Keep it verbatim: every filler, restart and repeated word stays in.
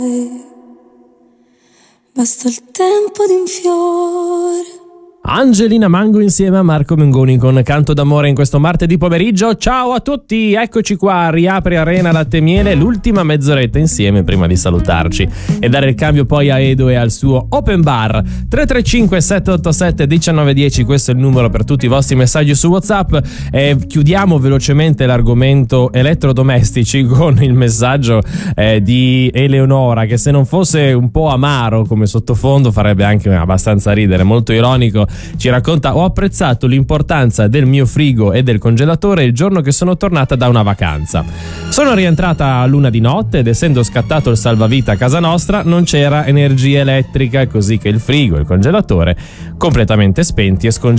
Basta il tempo di un fiore. Angelina Mango insieme a Marco Mengoni con Canto d'amore in questo martedì pomeriggio. Ciao a tutti, eccoci qua, riapre Arena Latte e Miele, l'ultima mezz'oretta insieme prima di salutarci e dare il cambio poi a Edo e al suo open bar. Tre tre cinque sette otto sette uno nove uno zero, questo è il numero per tutti i vostri messaggi su WhatsApp. E chiudiamo velocemente l'argomento elettrodomestici con il messaggio eh, di Eleonora, che se non fosse un po' amaro come sottofondo farebbe anche abbastanza ridere, molto ironico. Ci racconta: ho apprezzato l'importanza del mio frigo e del congelatore il giorno che sono tornata da una vacanza. Sono rientrata a luna di notte ed essendo scattato il salvavita a casa nostra non c'era energia elettrica, così che il frigo e il congelatore completamente spenti e scongelati